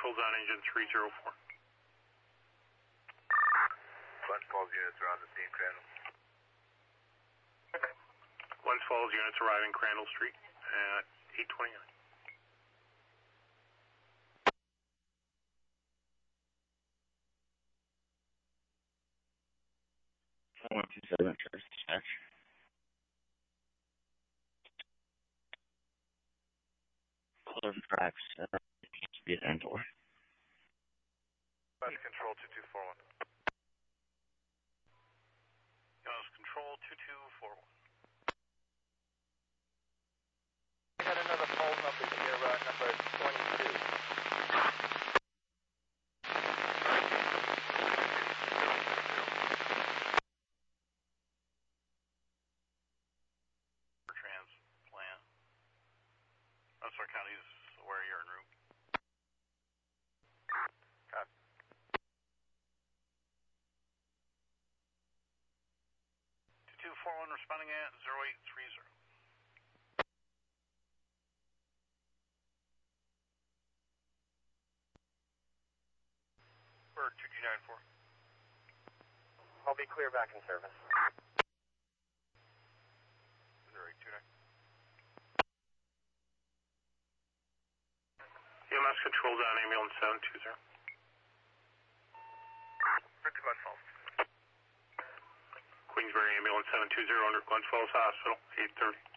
Control's on engine 304. Glens Falls units are on the scene, Crandall. Glens Falls units arriving Crandall Street at 8:29. 127 Church Dispatch. Close tracks. Needs to be at Endor. Bus Control 2241. Bus Control 2241. I got another poll number here, number 22. Transplant. Western County is aware you're en route. Copy. 2241 responding at 0830. Bird 2294. I'll be clear back in service. 0829. EMS Control's on ambulance 720. Rick Glens Falls. Queensbury ambulance 720 under Glens Falls Hospital, 8:30.